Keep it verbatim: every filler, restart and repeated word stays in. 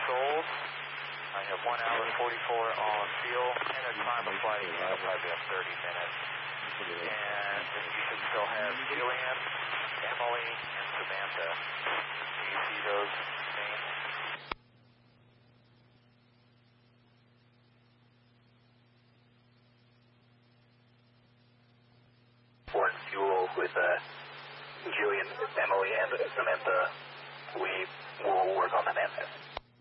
sold. I have one hour forty-four on fuel, and the time of flight will probably be thirty minutes. And you should still have Jillian, Emily, and Samantha. Do you see those names? For fuel with uh, Jillian, Emily, and Samantha, we will work on the manifest.